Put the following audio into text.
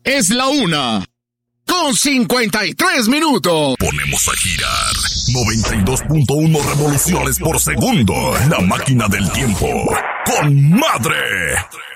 Es la 1:53. Ponemos a girar 92.1 revoluciones por segundo. La máquina del tiempo. ¡Con madre!